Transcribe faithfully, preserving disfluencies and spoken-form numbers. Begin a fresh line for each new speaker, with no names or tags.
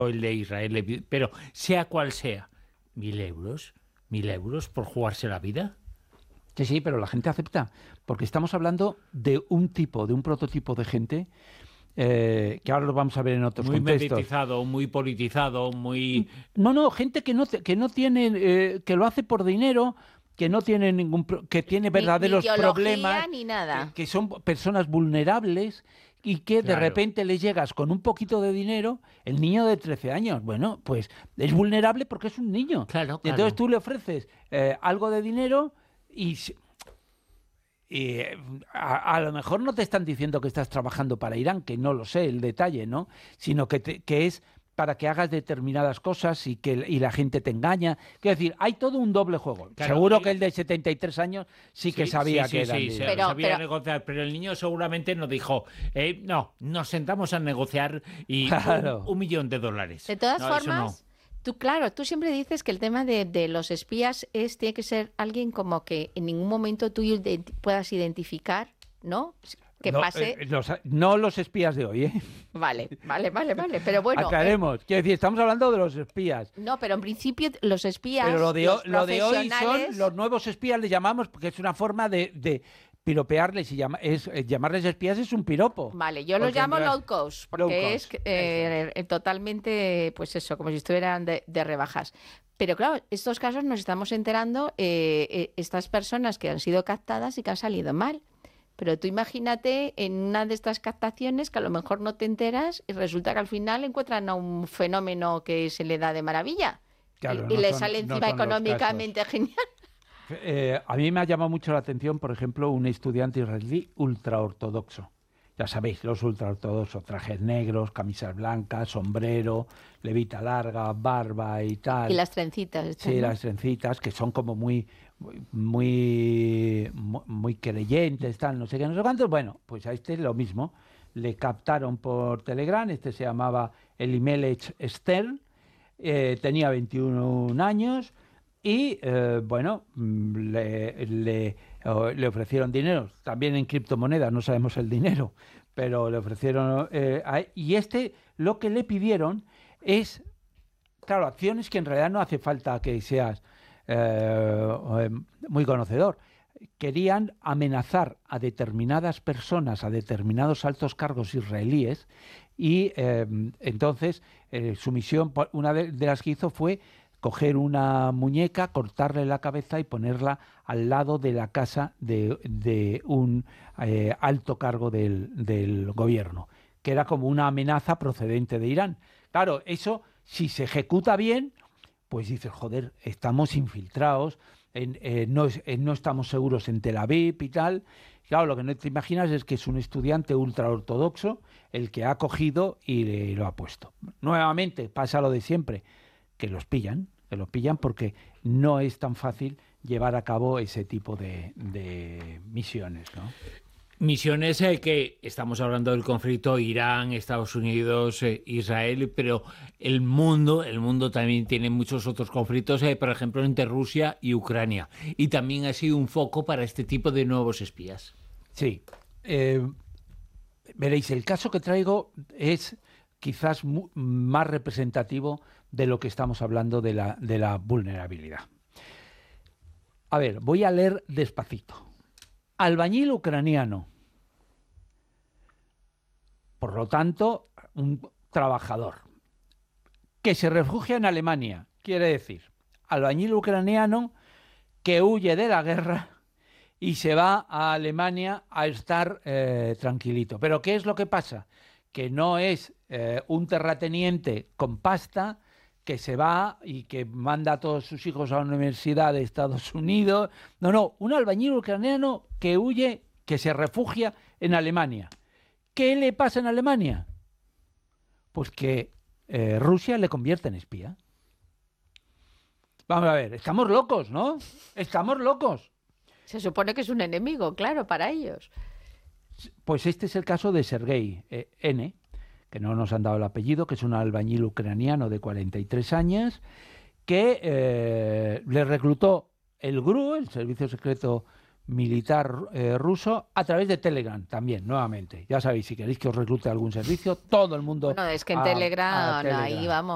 el de Israel, pero sea cual sea, mil euros, mil euros por jugarse la vida.
Sí, sí, pero la gente acepta, porque estamos hablando de un tipo, de un prototipo de gente eh, que ahora lo vamos a ver en otros
muy
contextos.
Muy mediatizado, muy politizado, muy...
No, no, gente que no, que no tiene, eh, que lo hace por dinero, que no tiene ningún, que tiene verdaderos
ni, ni
problemas,
ni nada.
Que, que son personas vulnerables y que
Claro.
de repente les llegas con un poquito de dinero. El niño de trece años, bueno, pues es vulnerable porque es un niño.
Claro, claro.
Y entonces tú le ofreces eh, algo de dinero y... Y a, a lo mejor no te están diciendo que estás trabajando para Irán, que no lo sé el detalle, ¿no? Sino que, te, que es para que hagas determinadas cosas y que y la gente te engaña. Quiero decir, hay todo un doble juego.
Claro,
Seguro
y...
que el de setenta y tres años sí que
sí,
sabía
sí,
que
sí,
era...
Sí,
el
sí,
pero,
sabía
pero...
negociar, pero el niño seguramente nos dijo, eh, no, nos sentamos a negociar y
claro.
un, un millón de dólares.
De todas
no,
formas... Tú, claro, tú siempre dices que el tema de, de los espías es tiene que ser alguien como que en ningún momento tú ident- puedas identificar, ¿no? Que
no,
pase...
Eh, los, no los espías de hoy, ¿eh?
Vale, vale, vale, vale, pero bueno...
Aclaremos, eh... quiero decir, estamos hablando de los espías.
No, pero en principio los espías,
pero lo de,
los
lo de hoy
profesionales...
son los nuevos espías, les llamamos, porque es una forma de... de piropearles y llama, es, eh, llamarles espías es un piropo.
Vale, yo los llamo low cost, porque low cost. es eh, eh, totalmente, pues eso, como si estuvieran de, de rebajas. Pero claro, estos casos nos estamos enterando, eh, eh, estas personas que han sido captadas y que han salido mal. Pero tú imagínate en una de estas captaciones que a lo mejor no te enteras y resulta que al final encuentran a un fenómeno que se le da de maravilla.
Claro,
y y
no
le
son,
sale encima
no
económicamente genial.
Eh, a mí me ha llamado mucho la atención, por ejemplo, un estudiante israelí ultraortodoxo. Ya sabéis, los ultraortodoxos, trajes negros, camisas blancas, sombrero, levita larga, barba y tal.
Y las trencitas. Estas,
sí,
¿no?
las trencitas, que son como muy, muy, muy, muy creyentes, tal, no sé qué, no sé cuántos. Bueno, pues a este lo mismo. Le captaron por Telegram, este se llamaba Elimelech Stern, eh, tenía veintiún años. Y, eh, bueno, le, le, le ofrecieron dinero, también en criptomonedas, no sabemos el dinero, pero le ofrecieron... Eh, a, y este, lo que le pidieron es, claro, acciones que en realidad no hace falta que seas eh, muy conocedor. Querían amenazar a determinadas personas, a determinados altos cargos israelíes, y eh, entonces eh, su misión, una de, de las que hizo fue coger una muñeca, cortarle la cabeza y ponerla al lado de la casa de, de un eh, alto cargo del, del gobierno, que era como una amenaza procedente de Irán. Claro, eso, si se ejecuta bien, pues dices, joder, estamos infiltrados, en, eh, no, eh, no estamos seguros en Tel Aviv y tal. Claro, lo que no te imaginas es que es un estudiante ultraortodoxo el que ha cogido y le, lo ha puesto. Nuevamente, pasa lo de siempre, que los pillan, que los pillan porque no es tan fácil llevar a cabo ese tipo de, de misiones, ¿no?
Misiones eh, que estamos hablando del conflicto Irán, Estados Unidos, eh, Israel, pero el mundo, el mundo también tiene muchos otros conflictos, eh, por ejemplo, entre Rusia y Ucrania. Y también ha sido un foco para este tipo de nuevos espías.
Sí. Eh, veréis, el caso que traigo es quizás más representativo de lo que estamos hablando de la, de la vulnerabilidad. A ver, voy a leer despacito. Albañil ucraniano. Por lo tanto, un trabajador que se refugia en Alemania. Quiere decir, albañil ucraniano que huye de la guerra y se va a Alemania a estar eh, tranquilito. Pero ¿qué es lo que pasa? Que no es eh, un terrateniente con pasta que se va y que manda a todos sus hijos a la universidad de Estados Unidos. No, no, un albañil ucraniano que huye, que se refugia en Alemania. ¿Qué le pasa en Alemania? Pues que eh, Rusia le convierte en espía. Vamos a ver, estamos locos, ¿no? Estamos locos.
Se supone que es un enemigo, claro, para ellos.
Pues este es el caso de Sergei eh, N., que no nos han dado el apellido, que es un albañil ucraniano de cuarenta y tres años, que eh, le reclutó el G R U, el Servicio Secreto Militar eh, ruso, a través de Telegram también, nuevamente. Ya sabéis, si queréis que os reclute algún servicio, todo el mundo...
Bueno, es que en
a,
Telegram,
a Telegram.
ahí vamos.